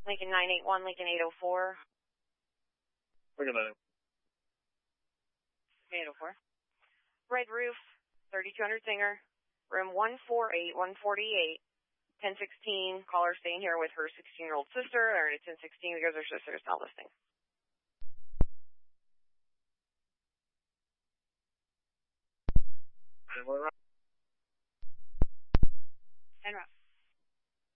Lincoln 981, Lincoln 804. Lincoln 804. Red Roof, 3200 Singer, room 148, 148. 1016, caller staying here with her 16-year-old sister, or at 1016 because her sister is not listening. Right.